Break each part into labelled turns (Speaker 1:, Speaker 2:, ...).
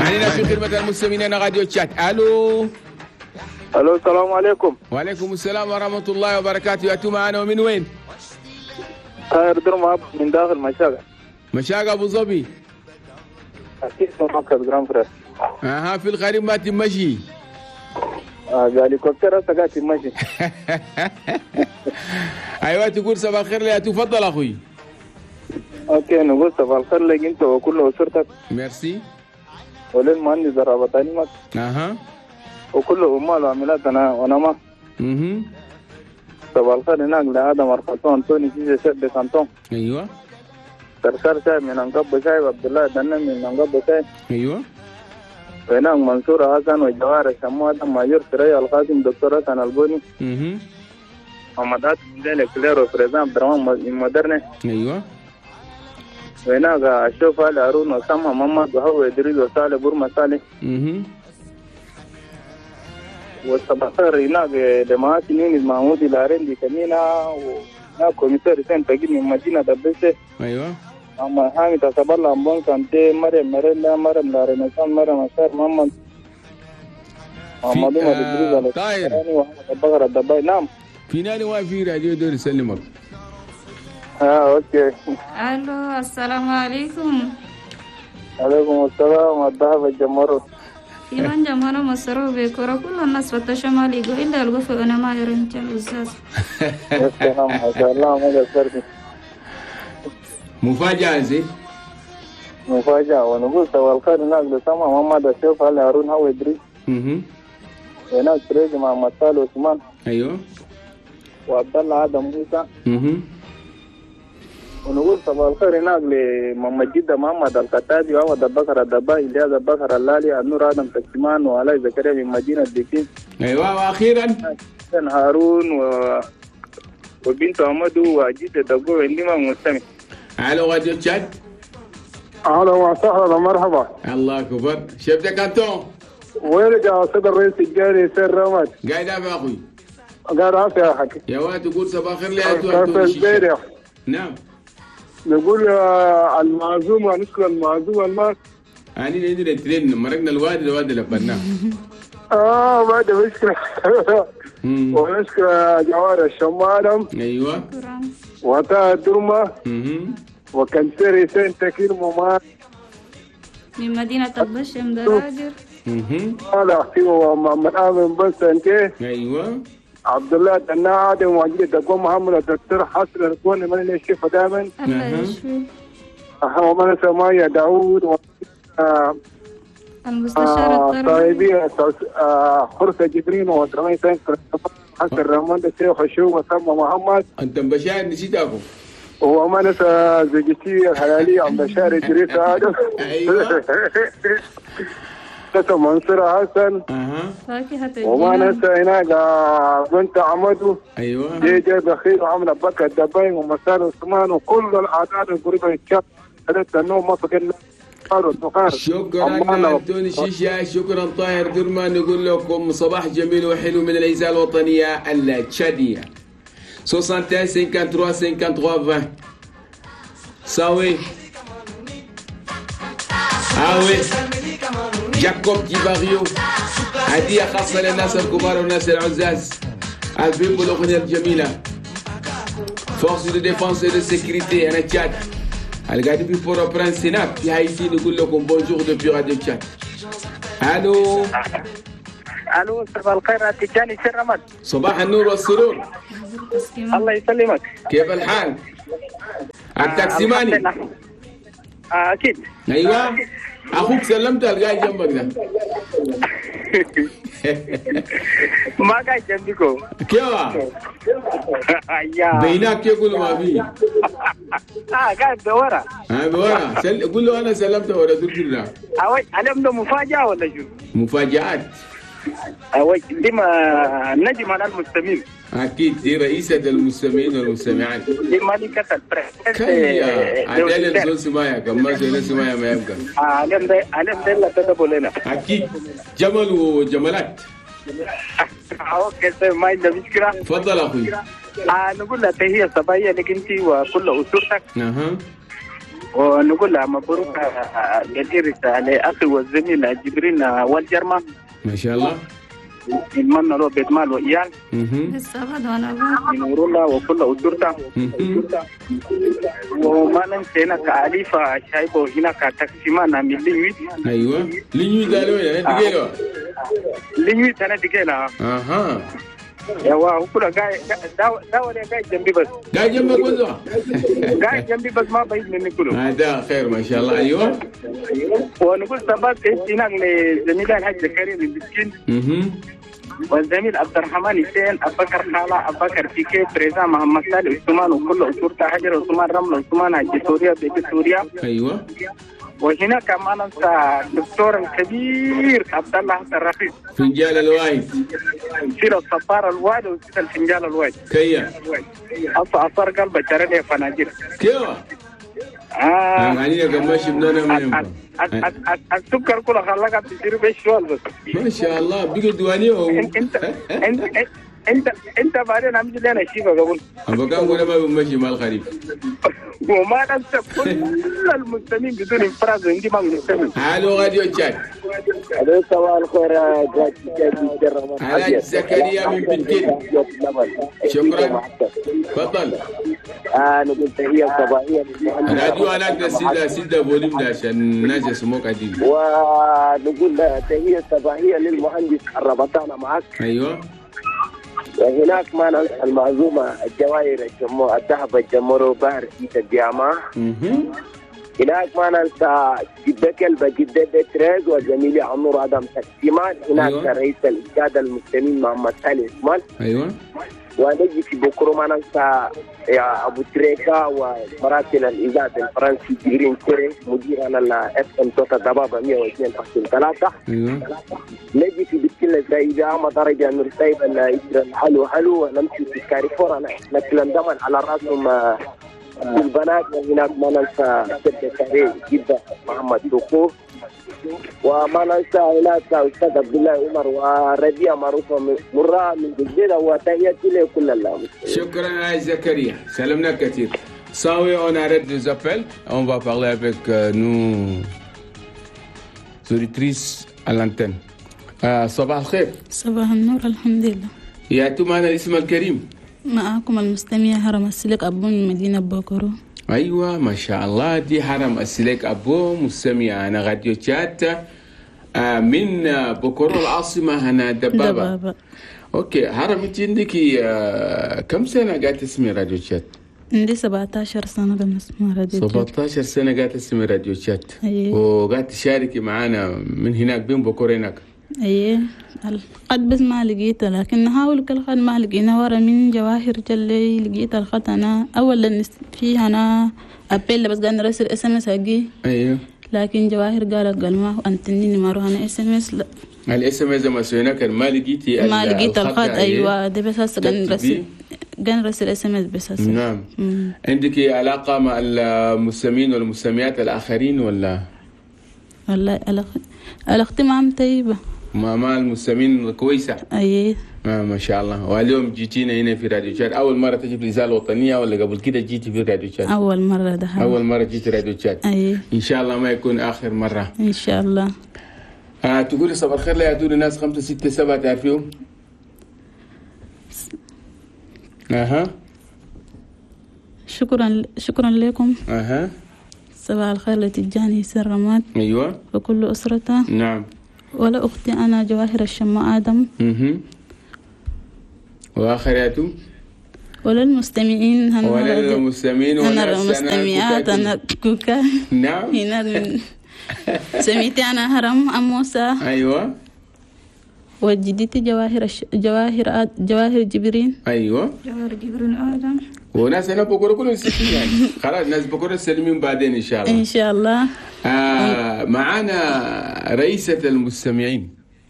Speaker 1: معنا في خدمة المستمعين أنا راديو تشات. ألو
Speaker 2: السلام عليكم.
Speaker 1: وعليكم السلام ورحمة الله وبركاته. يأتوا معنا ومن وين؟
Speaker 2: خير درما من داخل مشاغل.
Speaker 1: مشاغل أبو ظبي.
Speaker 2: أكيد مركز جرام فريس.
Speaker 1: أها في القريب ما تمشي.
Speaker 2: قال كوكتر سقى تمشي.
Speaker 1: أيوة تقول صباح الخير لي تفضل أخوي.
Speaker 2: أوكي نقول صباح الخير لك أنت وكل أسرتك.
Speaker 1: ميرسي.
Speaker 2: ولين مهندس ضربتني مك.
Speaker 1: أها.
Speaker 2: وكل أمال وعملاتنا ونما. صباح الخير هناك لآدم أرخصون أنتوني كيسة شد كانتون.
Speaker 1: أيوة.
Speaker 2: ترسار شاي من أنقب شاي وعبد الله دنن من أنقب شاي.
Speaker 1: أيوة.
Speaker 2: وهناك منصور حسن وجوار شمو آدم ماجور سريع القاسم دكتور حسن البوني. محمد آدم جالي كلير وفريزان عبد الرحمن مدرنة.
Speaker 1: أيوة.
Speaker 2: وهناك أشوف علي هارون وسامة محمد وهو إدريس وصالح بورما صالح. والصباح الخير هناك جماعات نيني محمود العرندي كمينة وهناك كوميسار حسين تجيب من مدينة دبسة.
Speaker 1: أيوة.
Speaker 2: أما حامد أصاب الله أمبون كانتي مريم مريلا مريم لارنسان مريم أشار محمد محمد إدريس
Speaker 1: طاير
Speaker 2: وحمد البقرة الدباي. نعم.
Speaker 1: في ناني واقف في راديو دور يسلمك.
Speaker 2: أوكي.
Speaker 3: ألو السلام عليكم.
Speaker 2: عليكم السلام الذهب الجمهور.
Speaker 3: في من جمهور مصر بكرة كل الناس فتشوا مالي إلا الغفو أنا ما يرنت الأستاذ.
Speaker 2: السلام ما شاء الله ما قصرت.
Speaker 1: مفاجأة زي.
Speaker 2: مفاجأة ونقول سوى الخير هناك لسما محمد أشوف علي هارون هو إدريس. هناك تريج مع مصال عثمان.
Speaker 1: أيوه.
Speaker 2: وعبد الله آدم موسى. ونقول صباح الخير هناك لمحمد جدة محمد القتادي وأحمد البكر الدباي إلياس البكر اللالي النور آدم تكسمان وعلي زكريا من مدينة ديكين.
Speaker 1: أيوة وأخيرا
Speaker 2: هارون وبنت أحمد وجدة دقو عندما مستمع.
Speaker 1: على راديو تشات.
Speaker 2: أهلا وسهلا مرحبا.
Speaker 1: الله أكبر. شفت كانتون.
Speaker 2: وين جا صدر الرئيس الجاري سير رماد.
Speaker 1: قاعد أبا أخوي.
Speaker 2: قاعد عافية يا حكي.
Speaker 1: يا واد تقول صباح الخير لي
Speaker 2: أتوا.
Speaker 1: نعم.
Speaker 2: نقول المعزوم ونشكر المعزوم الماس.
Speaker 1: أنا ندري ترين مرقنا الوادي لبناه.
Speaker 2: بعد مشكلة. ونشكر جوار الشمالم.
Speaker 1: أيوة.
Speaker 2: وطا الدرمة. وكنتري سين تكير ممار.
Speaker 3: من مدينة البشم دراجر.
Speaker 2: هذا أختي ومحمد آمن بس أنت.
Speaker 1: أيوة.
Speaker 2: عبد الله النادم وجد دقوم محمد الدكتور حسن الكون من الشيخ دائما.
Speaker 3: الله يشفي.
Speaker 2: ومن سمايا داوود
Speaker 3: المستشار الطربي.
Speaker 2: طيبين خرصة جبرين ودرمي سنكر حسن رمان الشيخ الشوم وسمى محمد.
Speaker 1: أنت بشار نسيتكم.
Speaker 2: ومن زوجتي الحلالية عم بشار إدريس آدم.
Speaker 1: أيوة.
Speaker 2: نسى منصور حسن. وما نسى هناك بنت عمدو.
Speaker 1: أيوة.
Speaker 2: جي بخير وعمل بكر الدبين ومسار عثمان وكل الأعداد القريبة الشاب. هذا النوم ما فقدنا.
Speaker 1: شكرا أنتوني شيشة. شكرا طاهر درمان. نقول لكم صباح جميل وحلو من الإذاعة الوطنية التشادية. 61 53 53 20 ساوي جاكوب ديباريو. هدية خاصة للناس الكبار والناس العزاز البيب الأغنية الجميلة فورس دو ديفونس et de sécurité أنا تشاد القاعدين في بورو برانس هناك في هايتي. نقول لكم بونجور دوبي راديو تشاد. ألو
Speaker 2: صباح الخير تجاني سر رمض.
Speaker 1: صباح النور والسرور.
Speaker 2: الله يسلمك.
Speaker 1: كيف الحال؟ التاكسيماني.
Speaker 2: أكيد.
Speaker 1: أيوة. أخوك سلمت القاعد جنبك ده.
Speaker 2: ما قاعد جنبكم.
Speaker 1: كيف؟ بيناك يقول ما في.
Speaker 2: قاعد بورا.
Speaker 1: بورا. قول له أنا سلمت ورا تقول له.
Speaker 2: علم ده مفاجأة ولا شو؟
Speaker 1: مفاجآت.
Speaker 2: دي ما نجم على المستمعين.
Speaker 1: أكيد دي رئيسة المستمعين والمستمعات.
Speaker 2: دي مالكة البريس.
Speaker 1: عدالة الزول سمايا كما سينا سمايا ما يبقى.
Speaker 2: علم ده لا تدبوا لنا.
Speaker 1: أكيد جمل وجملات.
Speaker 2: اوكي ما عندنا مشكلة.
Speaker 1: تفضل أخوي.
Speaker 2: نقول لها تحية صباحية لك أنت وكل أسرتك. ونقول لها مبروك كثير لأخي والزميل جبرين والجرمة.
Speaker 1: ما شاء الله.
Speaker 2: نتمنى له بيت مال وإيال.
Speaker 3: السبت وأنا
Speaker 2: نور الله وكل أسرته. وما ننسى هناك أليفة شايبه هناك تقسيمان من لينويت.
Speaker 1: أيوة لينويت قالوا يا نتقيلوا.
Speaker 2: لينويت أنا تقيلها.
Speaker 1: أها.
Speaker 2: يا واو كله جاي داولي جاي جنبي بس.
Speaker 1: جاي جنبك وزوا.
Speaker 2: جاي جنبي بس ما بعيد مني كله.
Speaker 1: هذا خير ما شاء الله. أيوة.
Speaker 2: ونقول سبات هناك لزميلان حاج زكريا المسكين. والزميل عبد الرحمن حسين أبو بكر خالة أبو بكر فيكي بريزا محمد صالح عثمان وكل أسرته حجر عثمان رمل عثمان حج سوريا بيت سوريا.
Speaker 1: أيوة.
Speaker 2: وهنا كمان ننسى دكتور الكبير عبد الله حسن رخيص.
Speaker 1: فنجال الواحد.
Speaker 2: سير الصفار الواحد وسير الفنجال الواحد.
Speaker 1: كيا.
Speaker 2: أصر قلب شرني فناجر.
Speaker 1: كيوا. يعني يا جماعة شبنا من
Speaker 2: السكر كله خلاك تصير بشوال بس.
Speaker 1: ما شاء الله بيجي دواني هو.
Speaker 2: انت بعدين عم تجي لنا شيء قبل.
Speaker 1: أبغى كم ولا ما بمشي مال خريف.
Speaker 2: وما ننسى كل المستمعين بدون إفراز عندي ما مستمع.
Speaker 1: هالو غاديو تشات.
Speaker 2: هذا سؤال الخير
Speaker 1: على زكريا من بنتين. شكرا. تفضل.
Speaker 2: نقول تحية صباحية.
Speaker 1: راديو هناك سيدة فوليوم ده عشان الناس يسمعوك قديم.
Speaker 2: ونقول تحية صباحية للمهندس الربطانة معك.
Speaker 1: أيوة.
Speaker 2: وهناك ما ننسى المعزومة الجواهر الجمهور الذهب الجمهور بحر في الجامعة. هناك ما ننسى جدة كلبة جدة بتريز وزميلي عمرو آدم تقسيمان. هناك أيوة. رئيس الإسكاد المسلمين محمد صالح عثمان.
Speaker 1: أيوة.
Speaker 2: ونجي في بكرة ما ننسى يا أبو تريكا ومراسل الإذاعة الفرنسي جيرين كوري مديرنا الFM توتا دبابة 102.3.
Speaker 1: أيوة.
Speaker 2: نجي في بكل زايدة ما درجة نور سايب حلو حلو ونمشي في كاريفورا نكلم دمن على راسهم البنات. وهناك ما ننسى سيدة كاري جدة محمد دوكو. وما ننسى هناك أستاذ عبد الله عمر وربيع معروفة مرة من جديدة وتحياتي لكل الله.
Speaker 1: شكرا يا زكريا سلمنا كثير. Saoui, on arrête les appels. On va parler avec nos auditrices à l'antenne. صباح الخير.
Speaker 4: صباح النور الحمد لله.
Speaker 1: يأتوا معنا الاسم الكريم.
Speaker 4: معكم المستمع هرم السلك أبو من مدينة بوكورو.
Speaker 1: أيوة ما شاء الله دي حرم السلك أبو مستمع أنا راديو تشات من بوكورو العاصمة هنا دبابة. أوكي حرم أنت عندك كم سنة قاعدة تسمعي راديو تشات؟
Speaker 4: عندي 17 سنة بنسمع راديو تشات. 17
Speaker 1: سنة قاعدة تسمعي راديو تشات. وقاعدة تشاركي معنا من هناك بين بوكورو هناك.
Speaker 4: أيه قد بس ما لقيتها لكن نحاول كل خد ما لقينا ورا من جواهر جلي لقيت الخط أنا أولا فيه أنا أبيل بس قال نرسل SMS هجي.
Speaker 1: أيوه.
Speaker 4: لكن جواهر قالت قال ما أنتني ما أروح أنا SMS لا.
Speaker 1: الSMS ما سوينا كان ما لقيتي.
Speaker 4: ما لقيت الخط أيوة ده بس هسه قال نرسل SMS بس هسه.
Speaker 1: نعم. عندك علاقة مع المستمعين والمستمعات الآخرين ولا؟
Speaker 4: والله علاقتي معهم طيبة.
Speaker 1: مع المستمعين كويسة.
Speaker 4: أيه.
Speaker 1: ما شاء الله. واليوم جيتينا هنا في راديو تشات أول مرة تجي في رسالة وطنية ولا قبل كده جيتي في راديو تشات؟
Speaker 4: أول مرة ده.
Speaker 1: أول مرة جيتي راديو تشات.
Speaker 4: أيه.
Speaker 1: إن شاء الله ما يكون آخر مرة.
Speaker 4: إن شاء الله.
Speaker 1: تقولي صباح الخير لا يدور الناس 5 6 7 تعرفيهم؟
Speaker 4: شكرا لكم. صباح الخير لتجاني سر رماد.
Speaker 1: أيوة.
Speaker 4: وكل أسرته.
Speaker 1: نعم.
Speaker 4: ولا أختي أنا جواهر الشماء آدم.
Speaker 1: وآخرياته.
Speaker 4: ولا المستمعين
Speaker 1: ولا المستمعين
Speaker 4: أنا المستمعات أنا كوكا.
Speaker 1: نعم.
Speaker 4: هنا من سميتي أنا هرم أموسى.
Speaker 1: أيوة.
Speaker 4: وجدتي جواهر جبرين.
Speaker 1: أيوة.
Speaker 3: جواهر جبرين آدم.
Speaker 1: وناس أنا بكرة كلهم ستين يعني خلاص ناس بكرة سلمين بعدين إن شاء الله.
Speaker 4: إن شاء الله.
Speaker 1: معنا رئيسة المستمعين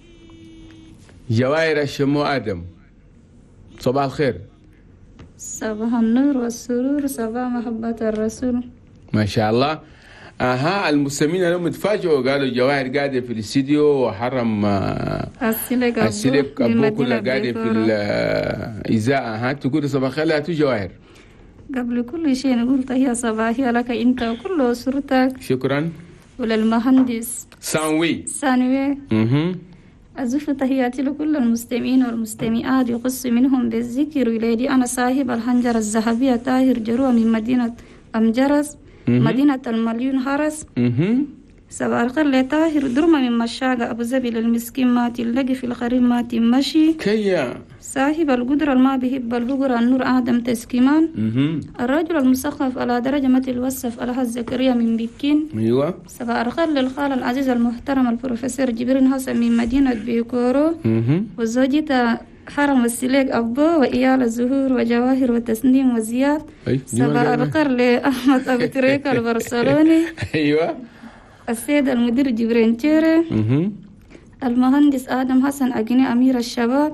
Speaker 1: جواهر الشماء آدم. صباح الخير.
Speaker 3: صباح النور والسرور صباح محبة الرسول.
Speaker 1: ما شاء الله. المستمعين اليوم اتفاجئوا قالوا جواهر قاعدة في الاستديو وحرم السلك أبو كلها قاعدة في الإذاعة. تقول صباح الخير لا جواهر.
Speaker 3: قبل كل شيء نقول تحية صباحية لك أنت وكل أسرتك.
Speaker 1: شكرا.
Speaker 3: وللمهندس
Speaker 1: سانوي.
Speaker 3: أزف تحياتي لكل المستمعين والمستمعات، يخص منهم بالذكر ولادي أنا صاحب الحنجرة الذهبية طاهر جروة من مدينة أمجرس مدينة المليون هرس. صباح الخير لطاهر درمة من مشاقة أبو زبيل المسكين ماتي اللقي في الخريب ماتي مشي كيا صاحب القدرة ما بيحب الهجرة النور آدم تسكيمان. الرجل المسخف على درجة متى الوصف على الزكريا من بكين. أيوة. صباح الخير للخال العزيز المحترم البروفيسور جبرين حسن من مدينة بيكورو وزوجته حرم السليك أبو وإيال الزهور وجواهر وتسنيم وزياد. صباح الخير لأحمد أبو تريكة البرسلوني. أيوة. السيد المدير جبرين تيري. المهندس آدم حسن أجني أمير الشباب.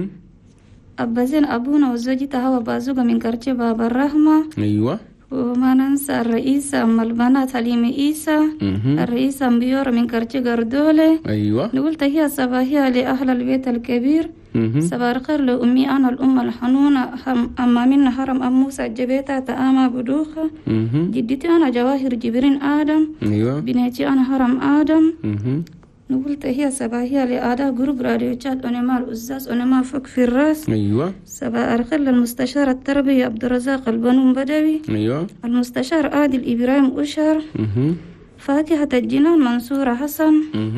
Speaker 3: أبازين أبونا وزوجته هوا بازوغا من كرتي باب الرحمة. أيوة. وما ننسى الرئيس أم البنات حليمة إيسا. الرئيس أم بيور من كرتي غردولة. أيوة. نقول تهيا صباحية لأهل البيت الكبير. صباح الخير لأمي أنا الأم الحنونة أما من حرم أم موسى الجبيتة تآمى بدوخة. جدتي أنا جواهر جبرين آدم. أيوة. بنيتي أنا حرم آدم. نقول تهيا صباحية لأعداء جروب راديو تشاد أنما الأزاز أنما فك في الراس. أيوة. صباح الخير للمستشار التربية عبد الرزاق البنون بدوي. أيوة. المستشار عادل إبراهيم أشهر. فاكهة الجنان منصورة حسن.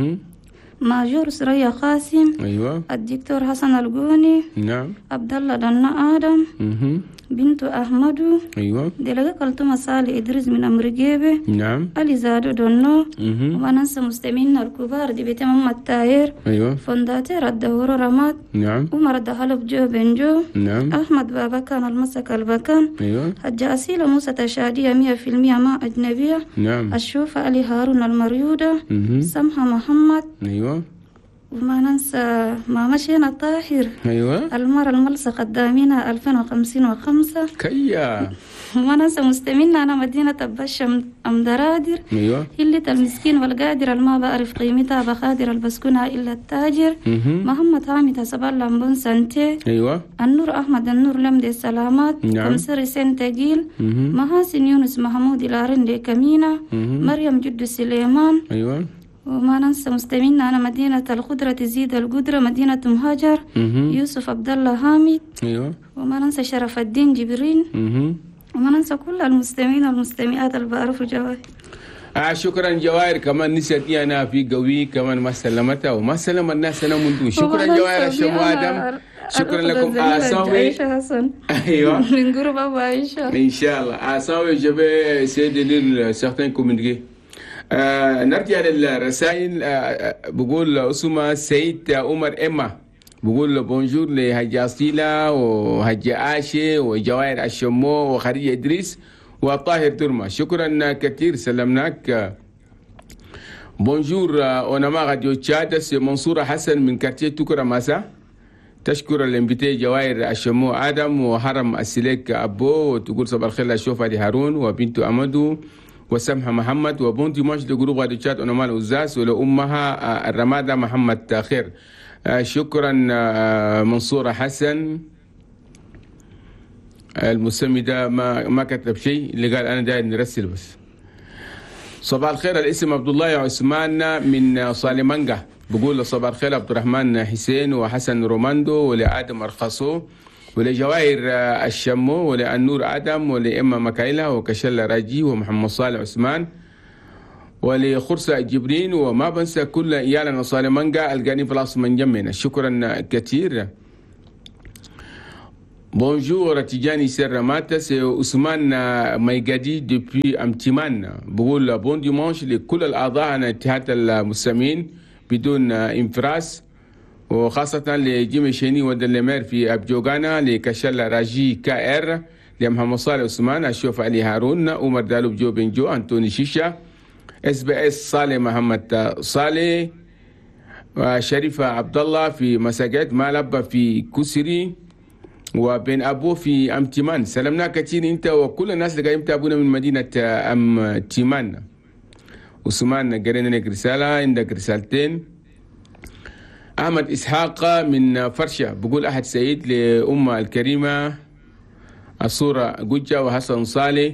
Speaker 3: ماجور سرية قاسم. أيوة. الدكتور حسن القوني. نعم. عبد الله دنا آدم. بنت أحمد. أيوة. دلقة كلتما صالح إدريس من أمريكيبه. نعم. علي زادو دونو. وما ننسى مستمعين الكبار دي بيت محمد طاهر. أيوة. فونداتير الدهور رماد. نعم. عمر الدهلب جو بنجو. نعم. أحمد بابا كان المسك البكان. أيوة. حج أسيلة موسى تشادية 100% ما أجنبية. نعم. الشوفة علي هارون المريودة. سمحة محمد. أيوة. وما ننسى ما مشينا طاهر. أيوة. المرة الملصقة الدامينة 2055 كيا. وما ننسى مستمعينا أنا مدينة بشم أمدرادر. أيوة. هلة المسكين والقادر الما بعرف قيمتها بخادر البسكونها إلا التاجر. محمد حامد سبال لامبون سنتي. أيوة. النور أحمد النور لمدي السلامات. نعم. كمسر سنتجيل. محاسن يونس محمود الارين دي كمينة. مريم جد سليمان. أيوة. وما ننسى مستمعينا أنا مدينة القدرة تزيد القدرة مدينة مهاجر. يوسف عبد الله حامد. أيوة. وما ننسى شرف الدين جبرين. وما ننسى كل المستمعين والمستمعات اللي بعرفوا جواهر.
Speaker 1: شكرا جواهر كمان نسيتني أنا في قوي كمان ما سلمتها وما سلم الناس أنا منذ. شكرا جواهر الشمو آدم. شكرا لكم آساوي. أيوة.
Speaker 3: من قرب أبو عائشة.
Speaker 1: إن شاء الله آساوي جبه سيد ليل certains communiqués. نرجع للرسائل. بقول اسمه سيد عمر إما بقول بونجور لهجة أصيلة وهجة آشي وجواهر الشمو وخديجة إدريس وطاهر درمة. شكرا كثير سلمناك. بونجور أونما راديو تشاد سي منصورة حسن من كارتيه توكرا ماسا. تشكر الانبيتي جواهر الشمو آدم وحرم السليك أبو وتقول صباح الخير لشوفة دي هارون وبنت أمدو وسمحة محمد وبون ديماش لجروب راديو تشاد أونمان أوزاس ولأمها الرمادة محمد خير. شكرا منصورة حسن. المسمي ده ما كتب شيء اللي قال أنا داير نرسل بس. صباح الخير الاسم عبد الله عثمان من صالمانجا. بقول صباح الخير عبد الرحمن حسين وحسن روماندو ولآدم أرخصو ولجواهر الشمو ولأنور آدم ولإما مكايلة وكشل راجي ومحمد صالح عثمان ولخرسة جبرين وما بنسى كل إيالنا صالمانجا القاني فلاس من جمعنا. شكرا كثير. Bonjour Tidjani Serramata, c'est Ousmane Maïgadi depuis Amtiman. بقول bon dimanche لكل الأعضاء عن اتحاد المستمعين بدون انفراس وخاصة لجيمي شيني ودلمير في أبجوغانا لكشل راجي كائر لمحمد صالح عثمان أشوف علي هارون عمر دالو بجو بنجو أنتوني شيشة SBS صالح محمد صالح وشريفة عبد الله في مساجد مالبا في كسري وبين أبو في أمتمان. سلمنا كثير أنت وكل الناس اللي قاعدين يتابعونا من مدينة أمتمان. عثمان قرينا لك رسالة عندك رسالتين. أحمد إسحاق من فرشة بقول أحد سعيد لأم الكريمة الصورة جوجة وحسن صالح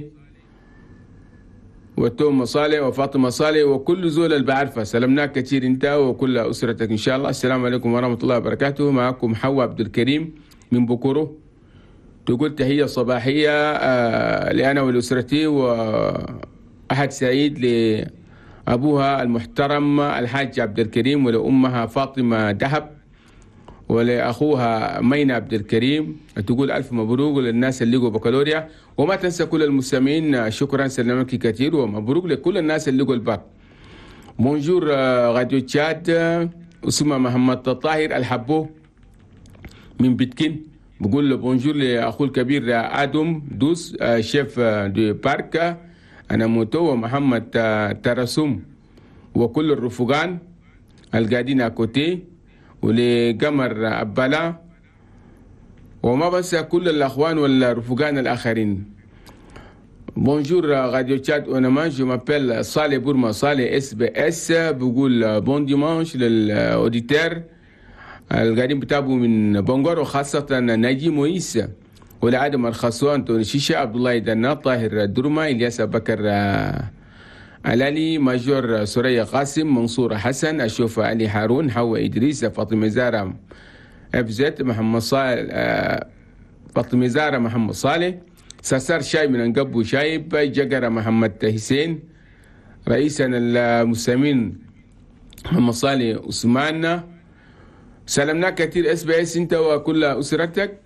Speaker 1: وتوم صالح وفاطمة صالح وكل زول اللي بعرفها. سلمناك كثير انت وكل اسرتك ان شاء الله. السلام عليكم ورحمة الله وبركاته. معكم حواء عبد الكريم من بوكورو. تقول تحية صباحية لأنا ولأسرتي، وأحد سعيد لأبوها المحترم الحاج عبد الكريم، ولأمها فاطمة دهب، ولأخوها مينا عبد الكريم. تقول ألف مبروك للناس اللي لقوا بكالوريا، وما تنسى كل المستمعين. شكرا، سلامك كثير ومبروك لكل الناس اللي لقوا الباك. بونجور راديو تشاد. اسمه محمد طاهر الحبو من بتكين، بقول له بونجور لأخو الكبير آدم دوس شيف دي بارك أنا موتو، ومحمد ترسوم، وكل الرفقان القاعدين أكوتي، ولقمر أبالا، وما بس كل الأخوان والرفقان الآخرين. بونجور راديو تشاد اونما. جو مابيل صالح بورما صالح SBS. بقول بون ديمانش للأوديتير القاعدين بتابعوا من بونغور، وخاصة ناجي مويس، ولعدم الخصوان توني شيشة، عبد الله دنا، طاهر درما، إلياس بكر علالي، ماجور سوريا قاسم، منصور حسن، أشوف علي هارون، حواء إدريس، فاطمة زارة FZ، محمد صالح، فاطمة زارة محمد صالح، ساسار شايب من انقبو شايب، جقرة محمد حسين، رئيسنا المسلمين محمد صالح عثمان. سلمناك كثير SBS انت وكل اسرتك.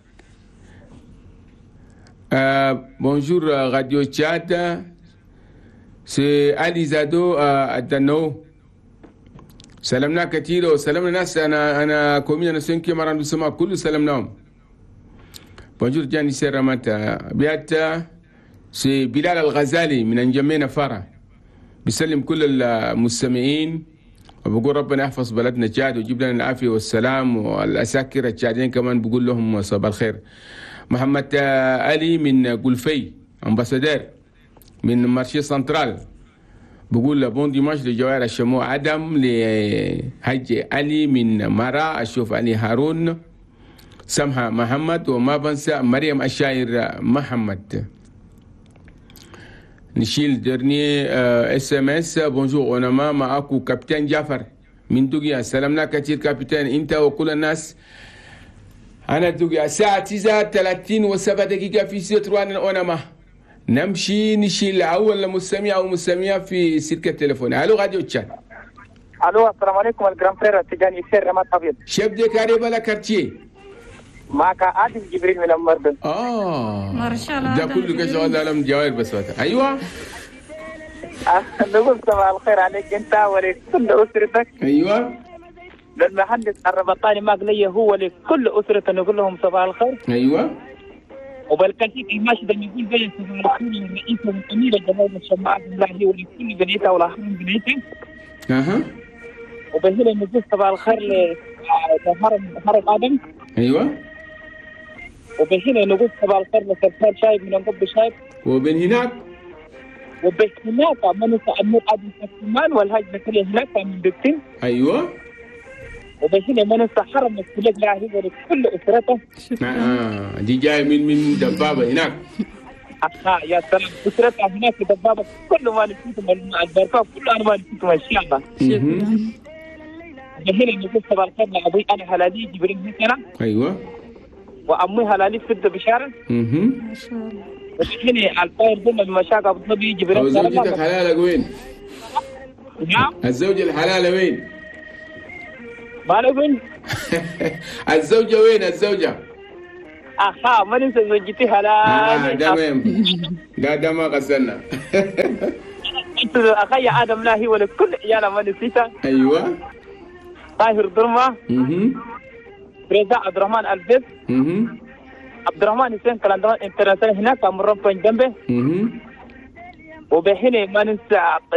Speaker 1: بونجور راديو تشاد. سي علي زادو الدنو. سلمناك كثير وسلمنا ناس انا كومينا نسنكي مران سما كل سلمناهم. بونجور جاني سيرامات بيات. سي بلال الغزالي من انجمينا فرع، بيسلم كل المستمعين، وبقول ربنا يحفظ بلدنا تشاد ويجيب لنا العافية والسلام، والأساكر التشادين كمان بقول لهم صباح الخير. محمد علي من قلفي، أمباسادير من مارشي سنترال، بقول بون ديماش لجوائر الشموع عدم، لحج علي من مرا، أشوف علي هارون، سمحة محمد، وما بنسى مريم الشاعر محمد. نشيل درني SMS. بونجور اونما. معاكو كابتن جعفر من دوغيا. سلامنا كثير كابتن انت وكل الناس. انا دوغيا الساعة 9:37 في ستروان اونما. نمشي نشيل اول مستمع او مستمعة في سلك التليفون. الو راديو تشاد.
Speaker 2: الو السلام عليكم. الجرام فرير تجاني سير رمات ابيض.
Speaker 1: شيف دي كاريبا لا كارتيه.
Speaker 2: معك عادل جبريل من المردن.
Speaker 3: ما شاء الله.
Speaker 1: ده كله كشغل عالم جواهر بس وقتها. ايوه.
Speaker 2: نقول صباح الخير عليك انت ولكل اسرتك.
Speaker 1: ايوه.
Speaker 2: للمهندس الربطاني ماقليه هو لكل اسرته نقول لهم صباح الخير.
Speaker 1: ايوه.
Speaker 2: وبالكثير الماشي ده يقول زي صباح الخير للرئيس والاميره جمال الشماعه الله ولكل بنيتها والاخرين بنيتي.
Speaker 1: اها.
Speaker 2: وبهنا نقول صباح الخير لهرم ادم.
Speaker 1: ايوه.
Speaker 2: وبهنا نقول صباح الخير لسلطان شايب من انقب شايب.
Speaker 1: وبين هناك
Speaker 2: منسى النور ادم سكمان والهاج بكري هناك من دكتين.
Speaker 1: ايوه.
Speaker 2: وبهنا منسى حرم السلك لاهي ولكل اسرته.
Speaker 1: دي جاي من دبابه هناك.
Speaker 2: يا سلام. اسرتها هناك في دبابه كل ما نسيتهم البركه كل ما نسيتهم ان شاء الله. وبهنا نقول صباح الخير لابوي انا هلالي جبريل مثلا.
Speaker 1: ايوه.
Speaker 2: وامي هلالي فد بشاره.
Speaker 3: ما شاء الله.
Speaker 2: وبهنا الطاير ضمن المشاق ابو ظبي جبريل.
Speaker 1: زوجتك حلالة وين؟
Speaker 2: نعم.
Speaker 1: الزوجة الحلالة وين؟
Speaker 2: ما وين؟
Speaker 1: الزوجة وين الزوجة؟
Speaker 2: ما ننسى زوجتي هلالي.
Speaker 1: ده ما غسلنا.
Speaker 2: اخي ادم لاهي ولكل عيالها ما نسيتها.
Speaker 1: ايوه.
Speaker 2: طاهر ضرمه. رضا عبد الرحمن البيت. عبد الرحمن حسين كلاندران انترناسيونال هناك امر ربنا جنبه. وبهنا ما ننسى